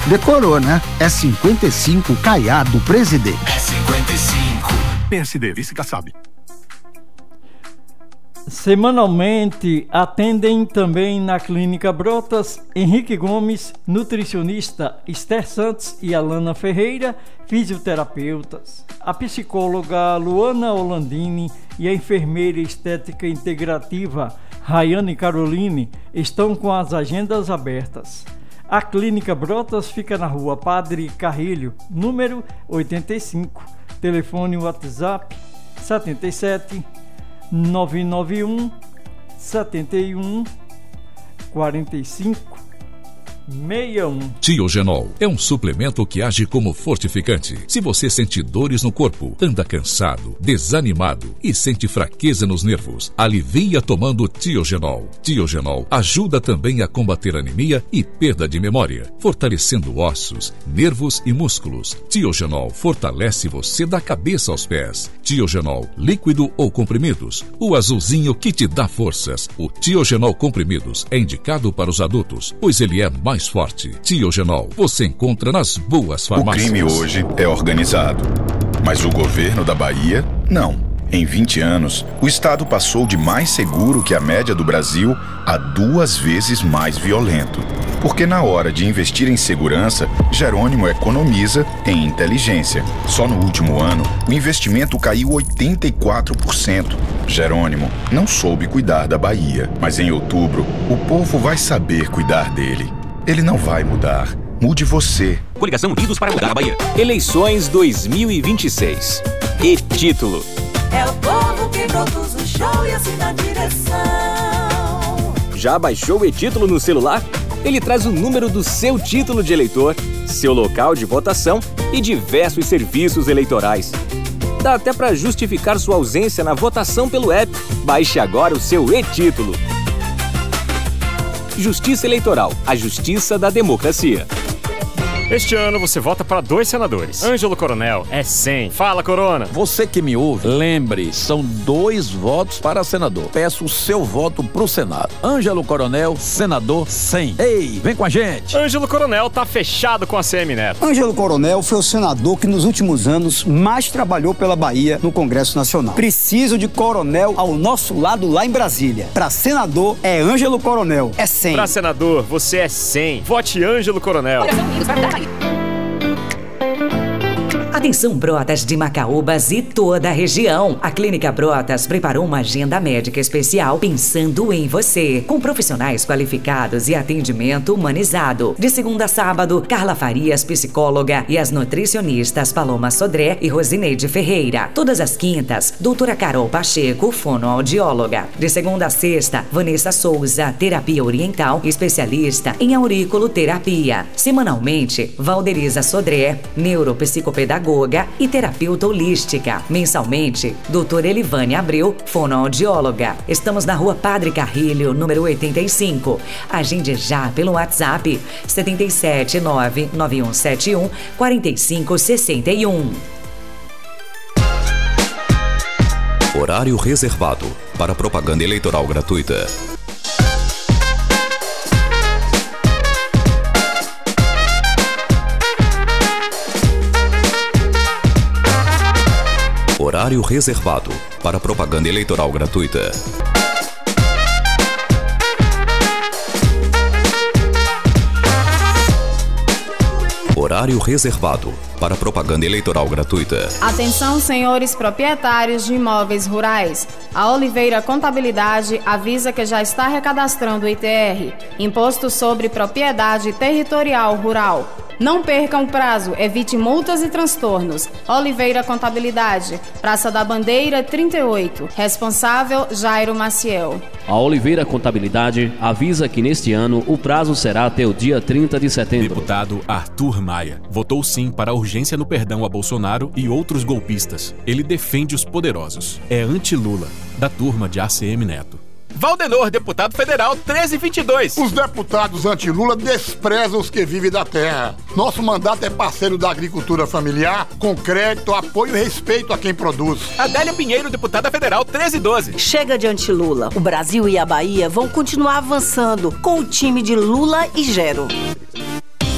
Decorou, né? É 55 Caiado Presidente. É 55. PSD, vice Kassab. Semanalmente atendem também na Clínica Brotas Henrique Gomes, nutricionista Esther Santos e Alana Ferreira, fisioterapeutas, a psicóloga Luana Olandini e a enfermeira estética integrativa Rayane Caroline estão com as agendas abertas. A Clínica Brotas fica na Rua Padre Carrilho, número 85, telefone WhatsApp 77 991 71 45 61. Tiogenol é um suplemento que age como fortificante. Se você sente dores no corpo, anda cansado, desanimado e sente fraqueza nos nervos, alivia tomando Tiogenol. Tiogenol ajuda também a combater anemia e perda de memória, fortalecendo ossos, nervos e músculos. Tiogenol fortalece você da cabeça aos pés. Tiogenol, líquido ou comprimidos, o azulzinho que te dá forças. O Tiogenol comprimidos é indicado para os adultos, pois ele é mais forte. Tiogenol, você encontra nas boas farmácias. O crime hoje é organizado, mas o governo da Bahia, não. Em 20 anos, o estado passou de mais seguro que a média do Brasil a 2 vezes mais violento. Porque na hora de investir em segurança, Jerônimo economiza em inteligência. Só no último ano, o investimento caiu 84%. Jerônimo não soube cuidar da Bahia, mas em outubro, o povo vai saber cuidar dele. Ele não vai mudar. Mude você. Coligação Unidos para Mudar a Bahia. Eleições 2026. E título. É o povo que produz o show e assina a direção. Já baixou o e-título no celular? Ele traz o número do seu título de eleitor, seu local de votação e diversos serviços eleitorais. Dá até para justificar sua ausência na votação pelo app. Baixe agora o seu e-título. Justiça Eleitoral, a justiça da democracia. Este ano você vota para 2 senadores. Ângelo Coronel é 100. Fala, Corona. Você que me ouve, lembre, são 2 votos para senador. Peço o seu voto pro Senado. Ângelo Coronel, senador 100. Ei, vem com a gente. Ângelo Coronel tá fechado com a CM Neto. Ângelo Coronel foi o senador que nos últimos anos mais trabalhou pela Bahia no Congresso Nacional. Preciso de coronel ao nosso lado lá em Brasília. Para senador é Ângelo Coronel, é 100. Para senador, você é 100. Vote Ângelo Coronel. Atenção, Brotas de Macaúbas e toda a região. A Clínica Brotas preparou uma agenda médica especial pensando em você, com profissionais qualificados e atendimento humanizado. De segunda a sábado, Carla Farias, psicóloga, e as nutricionistas Paloma Sodré e Rosineide Ferreira. Todas as quintas, doutora Carol Pacheco, fonoaudióloga. De segunda a sexta, Vanessa Souza, terapia oriental, especialista em auriculoterapia. Semanalmente, Valderiza Sodré, neuropsicopedagoga e terapeuta holística. Mensalmente, doutora Elivane Abreu, fonoaudióloga. Estamos na Rua Padre Carrilho, número 85. Agende já pelo WhatsApp 77991714561. Horário reservado para propaganda eleitoral gratuita. Horário reservado para propaganda eleitoral gratuita. Horário reservado para propaganda eleitoral gratuita. Atenção, senhores proprietários de imóveis rurais. A Oliveira Contabilidade avisa que já está recadastrando o ITR, Imposto sobre Propriedade Territorial Rural. Não percam o prazo, evite multas e transtornos. Oliveira Contabilidade, Praça da Bandeira 38. Responsável, Jairo Maciel. A Oliveira Contabilidade avisa que neste ano o prazo será até o dia 30 de setembro. Deputado Arthur Maia votou sim para a urgência no perdão a Bolsonaro e outros golpistas. Ele defende os poderosos. É anti-Lula, da turma de ACM Neto. Valdenor, deputado federal 1322. Os deputados anti-Lula desprezam os que vivem da terra. Nosso mandato é parceiro da agricultura familiar, com crédito, apoio e respeito a quem produz. Adélia Pinheiro, deputada federal 1312. Chega de anti-Lula. O Brasil e a Bahia vão continuar avançando com o time de Lula e Gero.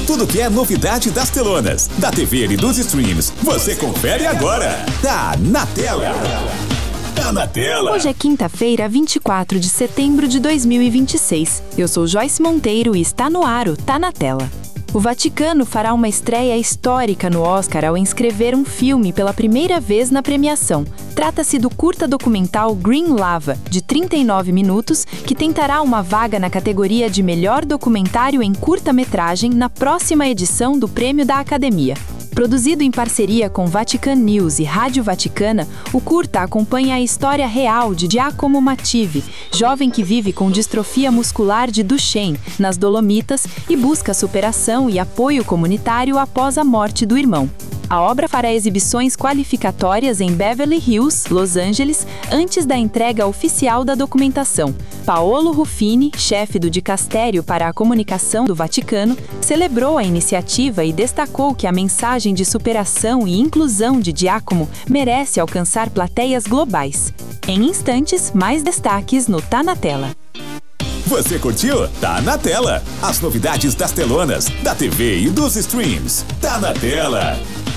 Tudo que é novidade das telonas, da TV e dos streams, você confere agora. Tá na tela. Tá na tela. Hoje é quinta-feira, 24 de setembro de 2026. Eu sou Joyce Monteiro e está no ar o Tá na Tela. O Vaticano fará uma estreia histórica no Oscar ao inscrever um filme pela primeira vez na premiação. Trata-se do curta documental Green Lava, de 39 minutos, que tentará uma vaga na categoria de melhor documentário em curta-metragem na próxima edição do Prêmio da Academia. Produzido em parceria com Vatican News e Rádio Vaticana, o curta acompanha a história real de Giacomo Mattivi, jovem que vive com distrofia muscular de Duchenne, nas Dolomitas, e busca superação e apoio comunitário após a morte do irmão. A obra fará exibições qualificatórias em Beverly Hills, Los Angeles, antes da entrega oficial da documentação. Paolo Ruffini, chefe do Dicastério para a Comunicação do Vaticano, celebrou a iniciativa e destacou que a mensagem de superação e inclusão de Giacomo merece alcançar plateias globais. Em instantes, mais destaques no Tá na Tela. Você curtiu? Tá na tela. As novidades das telonas, da TV e dos streams. Tá na tela.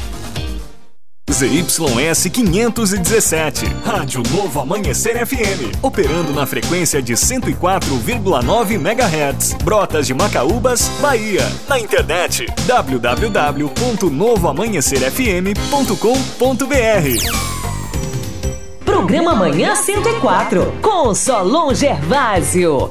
ZYS 517, Rádio Novo Amanhecer FM, operando na frequência de 104,9 MHz, Brotas de Macaúbas, Bahia. Na internet, www.novoamanhecerfm.com.br. Programa Manhã 104, com Solon Gervásio.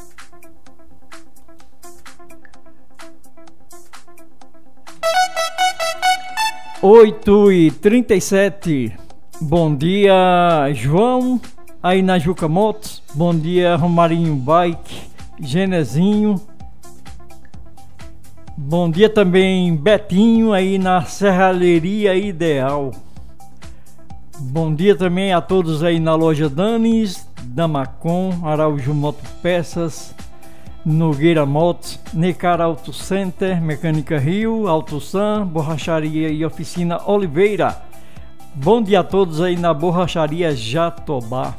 8h37. Bom dia, João, aí na Juca Motos. Bom dia, Romarinho Bike, Genezinho. Bom dia também, Betinho, aí na Serralheria Ideal. Bom dia também a todos aí na loja Danis, Damacon, Araújo Motopeças, Nogueira Motos, Necar Auto Center, Mecânica Rio, AutoSan, Borracharia e Oficina Oliveira. Bom dia a todos aí na Borracharia Jatobá.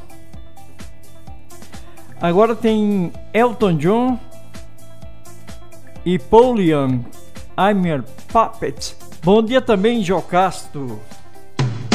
Agora tem Elton John e Paul Young, I'm Your Puppet. Bom dia também, Jocasta.